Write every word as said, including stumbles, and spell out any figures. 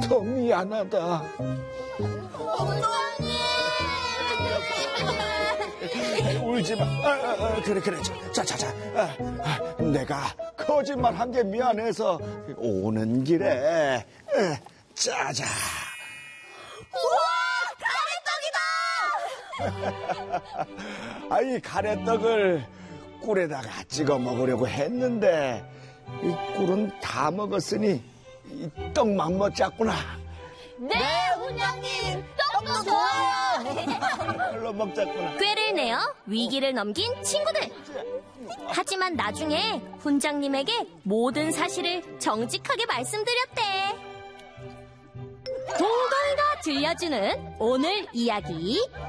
더 미안하다. 울지 마. 아, 아, 아, 그래, 그래. 자, 자, 자. 아, 아, 내가 거짓말 한 게 미안해서 오는 길에. 아, 짜자. 우와! 가래떡이다! 아이, 가래떡을 꿀에다가 찍어 먹으려고 했는데, 이 꿀은 다 먹었으니, 이 떡만 먹자꾸나. 네, 훈장님! 떡도 좋아요! 별로 먹자꾸나. 꾀를 내어 위기를 넘긴 친구들. 하지만 나중에 훈장님에게 모든 사실을 정직하게 말씀드렸대. 동동이가 들려주는 오늘 이야기